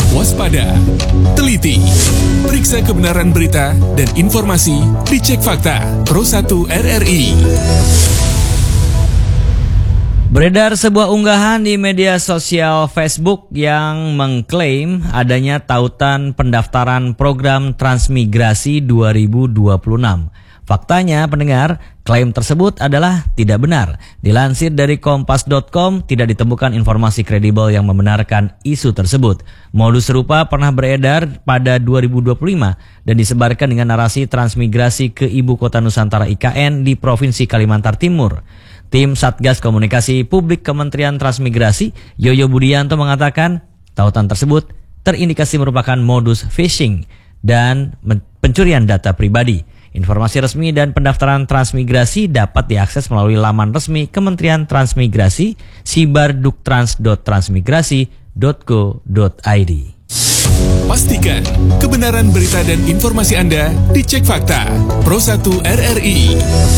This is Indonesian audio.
waspada, teliti, periksa kebenaran berita dan informasi dicek fakta. Pro 1 RRI. Beredar sebuah unggahan di media sosial Facebook yang mengklaim adanya tautan pendaftaran program transmigrasi 2026. Faktanya, pendengar, klaim tersebut adalah tidak benar. Dilansir dari kompas.com, tidak ditemukan informasi kredibel yang membenarkan isu tersebut. Modus serupa pernah beredar pada 2025 dan disebarkan dengan narasi transmigrasi ke Ibu Kota Nusantara IKN di Provinsi Kalimantan Timur. Tim Satgas Komunikasi Publik Kementerian Transmigrasi, Yoyo Budianto, mengatakan tautan tersebut terindikasi merupakan modus phishing dan pencurian data pribadi. Informasi resmi dan pendaftaran transmigrasi dapat diakses melalui laman resmi Kementerian Transmigrasi sibar.duk.transmigrasi.go.id. Pastikan kebenaran berita dan informasi Anda dicek fakta. Pro 1 RRI.